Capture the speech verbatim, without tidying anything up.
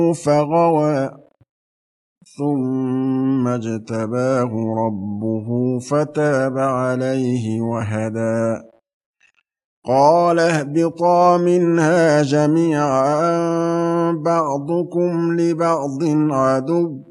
فغوى ثم اجتباه ربه فتاب عليه وهدى قال اهبطا منها جميعا بعضكم لبعض عدو